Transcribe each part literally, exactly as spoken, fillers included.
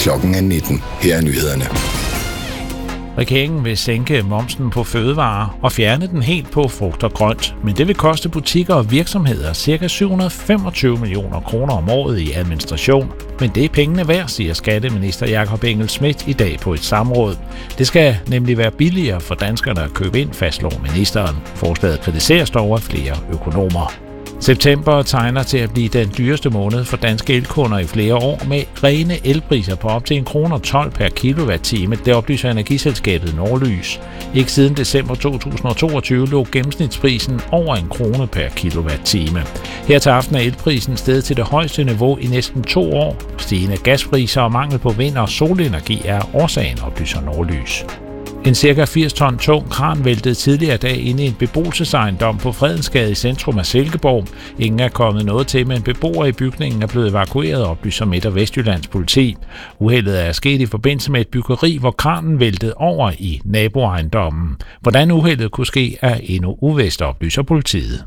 Klokken er nitten. Her er nyhederne. Regeringen vil sænke momsen på fødevarer og fjerne den helt på frugt og grønt, men det vil koste butikker og virksomheder ca. syv hundrede og femogtyve millioner kroner om året i administration. Men det er pengene værd, siger skatteminister Jakob Engel-Schmidt i dag på et samråd. Det skal nemlig være billigere for danskerne at købe ind, fastslår ministeren. Forslaget kritiseres dog af flere økonomer. September tegner til at blive den dyreste måned for danske elkunder i flere år med rene elpriser på op til en krone og tolv per kilowatt-time. Det oplyser energiselskabet Norlys. Ikke siden december to tusind og toogtyve lå gennemsnitsprisen over en krone per kilowatt-time. Her til aften er elprisen steget til det højeste niveau i næsten to år. Stigende gaspriser og mangel på vind- og solenergi er årsagen, oplyser Norlys. En cirka firs ton tung kran væltede tidligere dag inde i en beboelsesejendom på Fredensgade i centrum af Silkeborg. Ingen er kommet noget til, men beboere i bygningen er blevet evakueret, oplyser Midt- og Vestjyllands politi. Uheldet er sket i forbindelse med et byggeri, hvor kranen væltede over i naboejendommen. Hvordan uheldet kunne ske, er endnu uvist, oplyser politiet.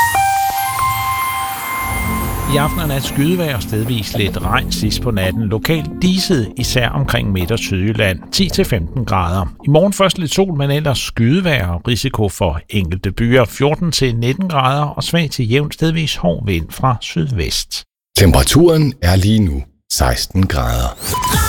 I aften er nat skydevejr og stedvis lidt regn sidst på natten. Lokalt diset, især omkring Midt- og Sydjylland, ti til femten grader. I morgen først lidt sol, men ellers skydevejr og risiko for enkelte byer, fjorten til nitten grader og svag til jævn stedvis hård vind fra sydvest. Temperaturen er lige nu seksten grader.